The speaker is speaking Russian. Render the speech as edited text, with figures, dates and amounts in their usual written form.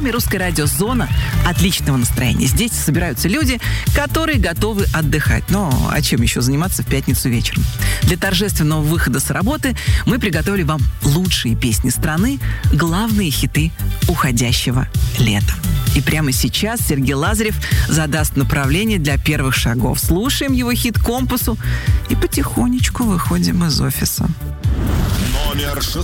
вами русское радио «Зона» отличного настроения. Здесь собираются люди, которые готовы отдыхать. Но а чем еще заниматься в пятницу вечером? Для торжественного выхода с работы мы приготовили вам лучшие песни страны, главные хиты уходящего лета. И прямо сейчас Сергей Лазарев задаст направление для первых шагов. Слушаем его хит «Компасу» и потихонечку выходим из офиса. Номер 6.